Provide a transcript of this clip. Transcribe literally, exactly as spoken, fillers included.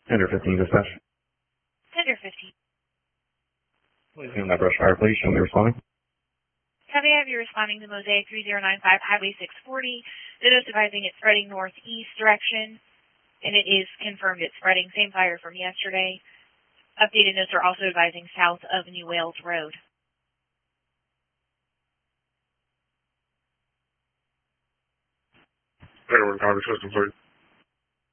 Tender fifteen dispatch. Tender fifteen. Please be on that brush fire, please. Show me responding. Copy, I have you responding to Mosaic three zero nine five, Highway six forty. The note's advising it's spreading northeast direction, and it is confirmed it's spreading. Same fire from yesterday. Updated notes are also advising south of New Wales Road. Everyone, copy system, please.